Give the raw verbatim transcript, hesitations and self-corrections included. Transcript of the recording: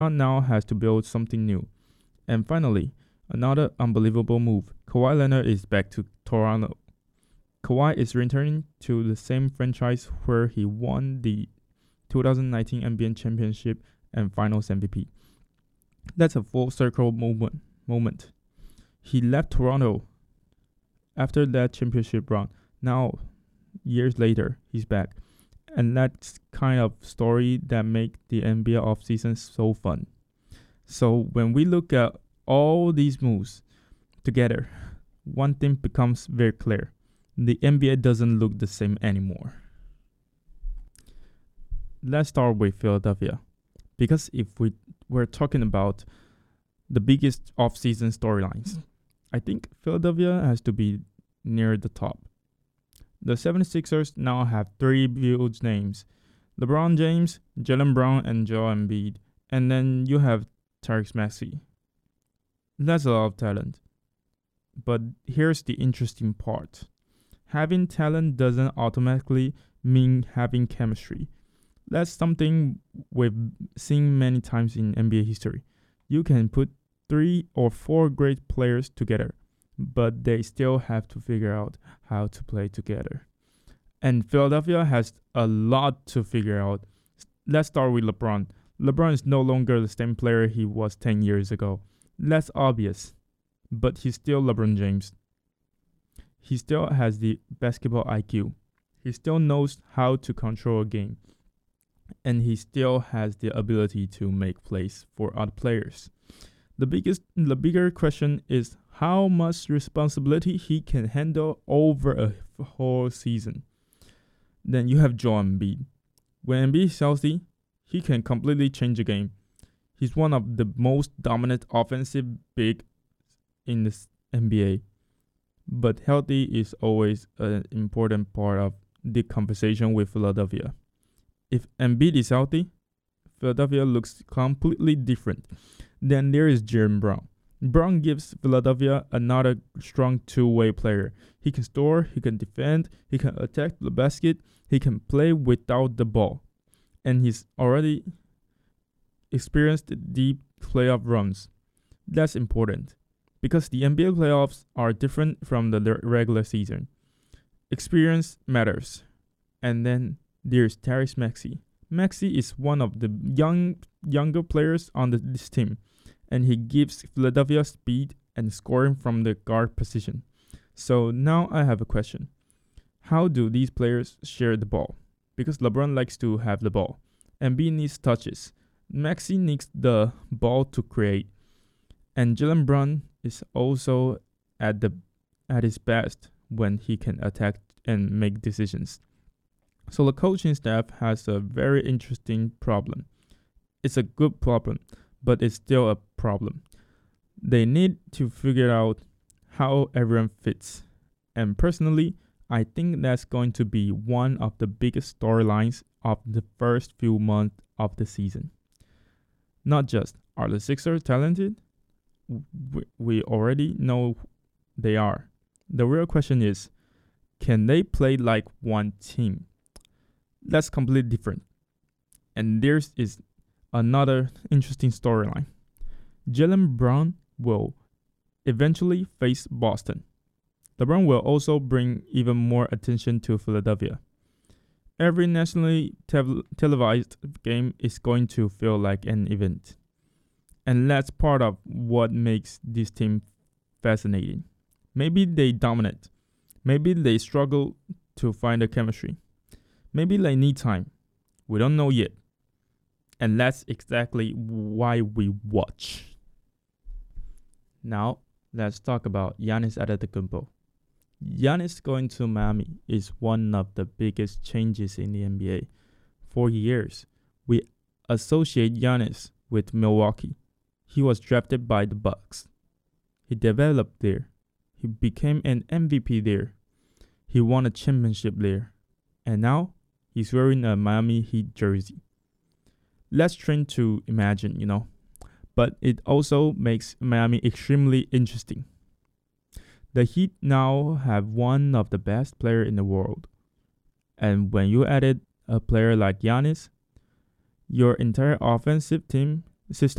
now has to build something new. And finally, another unbelievable move. Kawhi Leonard is back to Toronto. Kawhi is returning to the same franchise where he won the twenty nineteen N B A championship and Finals M V P. That's a full circle moment. Moment. He left Toronto after that championship run. Now, years later, he's back. And that's kind of story that make the N B A offseason so fun. So when we look at all these moves together, one thing becomes very clear. The N B A doesn't look the same anymore. Let's start with Philadelphia. Because if we were talking about the biggest offseason storylines, I think Philadelphia has to be near the top. The 76ers now have three huge names. LeBron James, Jaylen Brown, and Joel Embiid. And then you have Tyrese Maxey. That's a lot of talent. But here's the interesting part. Having talent doesn't automatically mean having chemistry. That's something we've seen many times in N B A history. You can put three or four great players together, but they still have to figure out how to play together. And Philadelphia has a lot to figure out. Let's start with LeBron. LeBron is no longer the same player he was ten years ago. That's obvious, but he's still LeBron James. He still has the basketball I Q. He still knows how to control a game. And he still has the ability to make plays for other players. The biggest, the bigger question is how much responsibility he can handle over a whole season. Then you have Joel Embiid. When Embiid is healthy, he can completely change the game. He's one of the most dominant offensive big in the N B A. But healthy is always an important part of the conversation with Philadelphia. If Embiid is healthy, Philadelphia looks completely different. Then there is Jaylen Brown. Brown gives Philadelphia another strong two-way player. He can score, he can defend, he can attack the basket, he can play without the ball. And he's already experienced deep playoff runs. That's important because the N B A playoffs are different from the regular season. Experience matters. And then there's Tyrese Maxey. Maxey is one of the young younger players on the, this team, and he gives Philadelphia speed and scoring from the guard position. So now I have a question. How do these players share the ball? Because LeBron likes to have the ball. Embiid needs touches. Maxey needs the ball to create. And Jaylen Brown is also at the at his best when he can attack and make decisions. So the coaching staff has a very interesting problem. It's a good problem, but it's still a problem. They need to figure out how everyone fits. And personally, I think that's going to be one of the biggest storylines of the first few months of the season. Not just, are the Sixers talented? We already know they are. The real question is, can they play like one team? That's completely different. And there is another interesting storyline. Jaylen Brown will eventually face Boston. LeBron will also bring even more attention to Philadelphia. Every nationally te- televised game is going to feel like an event. And that's part of what makes this team fascinating. Maybe they dominate. Maybe they struggle to find the chemistry. Maybe they need time. We don't know yet. And that's exactly why we watch. Now, let's talk about Giannis Antetokounmpo. Giannis going to Miami is one of the biggest changes in the N B A. For years, we associate Giannis with Milwaukee. He was drafted by the Bucks. He developed there. He became an M V P there. He won a championship there. And now, he's wearing a Miami Heat jersey. Let's try to imagine, you know. But it also makes Miami extremely interesting. The Heat now have one of the best players in the world. And when you added a player like Giannis, your entire offensive team system